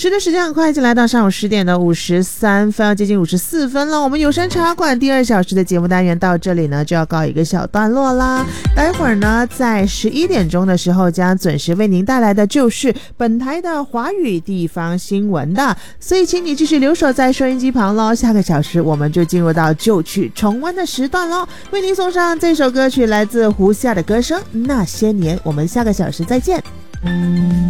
是的，时间很快，已经来到上午10:53，要接近54分了。我们有声茶馆第2小时的节目单元到这里呢，就要告一个小段落啦。待会儿呢，在11点钟的时候，将准时为您带来的就是本台的华语地方新闻的，所以请你继续留守在收音机旁咯。下个小时我们就进入到旧曲重温的时段咯，为您送上这首歌曲，来自胡夏的歌声《那些年》。我们下个小时再见。